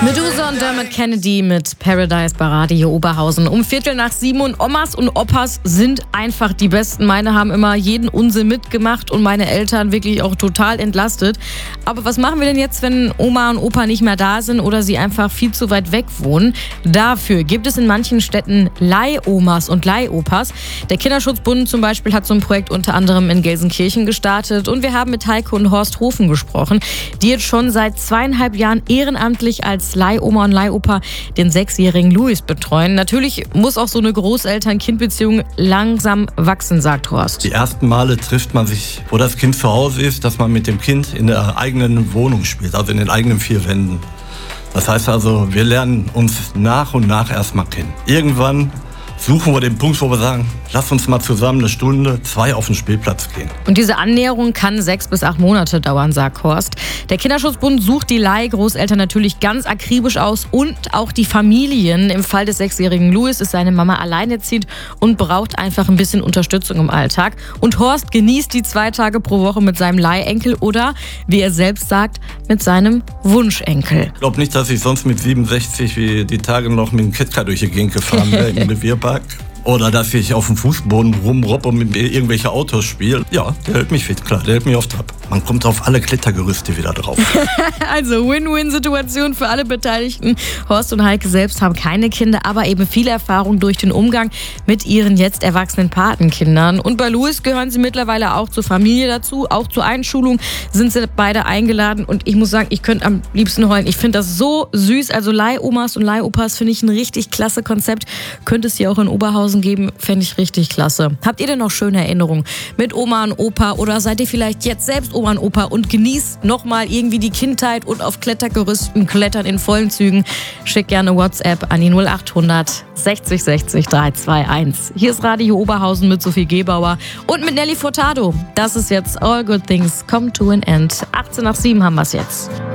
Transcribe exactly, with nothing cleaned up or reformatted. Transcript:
Medusa und Dermot Kennedy mit Paradise bei Radio Oberhausen. Um Viertel nach sieben und Omas und Opas sind einfach die Besten. Meine haben immer jeden Unsinn mitgemacht und meine Eltern wirklich auch total entlastet. Aber was machen wir denn jetzt, wenn Oma und Opa nicht mehr da sind oder sie einfach viel zu weit weg wohnen? Dafür gibt es in manchen Städten Leihomas und Leihopas. Der Kinderschutzbund zum Beispiel hat so ein Projekt unter anderem in Gelsenkirchen gestartet. Und wir haben mit Heike und Horst Hofen gesprochen, die jetzt schon seit zweieinhalb Jahren ehrenamtlich als Leihoma und Leihopa den sechsjährigen Louis betreuen. Natürlich muss auch so eine Großeltern-Kind-Beziehung langsam wachsen, sagt Horst. Die ersten Male trifft man sich, wo das Kind zu Hause ist, dass man mit dem Kind in der eigenen Wohnung spielt, also in den eigenen vier Wänden. Das heißt also, wir lernen uns nach und nach erstmal kennen. Irgendwann suchen wir den Punkt, wo wir sagen, lass uns mal zusammen eine Stunde, zwei auf den Spielplatz gehen. Und diese Annäherung kann sechs bis acht Monate dauern, sagt Horst. Der Kinderschutzbund sucht die Leihgroßeltern natürlich ganz akribisch aus und auch die Familien. Im Fall des sechsjährigen Louis ist seine Mama alleinerziehend und braucht einfach ein bisschen Unterstützung im Alltag. Und Horst genießt die zwei Tage pro Woche mit seinem Leihenkel oder, wie er selbst sagt, mit seinem Wunschenkel. Ich glaube nicht, dass ich sonst mit siebenundsechzig wie die Tage noch mit dem Ketka durch die Gegend gefahren wäre im Revierpark. Oder dass ich auf dem Fußboden rumrobbe und mit mir irgendwelche Autos spiele. Ja, der hält mich fit, klar, der hält mich auf Trab. Man kommt auf alle Klettergerüste wieder drauf. Also Win-Win-Situation für alle Beteiligten. Horst und Heike selbst haben keine Kinder, aber eben viel Erfahrung durch den Umgang mit ihren jetzt erwachsenen Patenkindern. Und bei Louis gehören sie mittlerweile auch zur Familie dazu. Auch zur Einschulung sind sie beide eingeladen. Und ich muss sagen, ich könnte am liebsten heulen. Ich finde das so süß. Also Leihomas und Leihopas finde ich ein richtig klasse Konzept. Könnte es hier auch in Oberhausen geben, fände ich richtig klasse. Habt ihr denn noch schöne Erinnerungen mit Oma und Opa oder seid ihr vielleicht jetzt selbst Oma und Opa und genießt nochmal irgendwie die Kindheit und auf Klettergerüsten klettern in vollen Zügen? Schickt gerne WhatsApp an die null acht hundert sechzig sechzig drei zwei eins. Hier ist Radio Oberhausen mit Sophie Gebauer und mit Nelly Furtado. Das ist jetzt All Good Things Come to an End. achtzehn nach sieben haben wir es jetzt.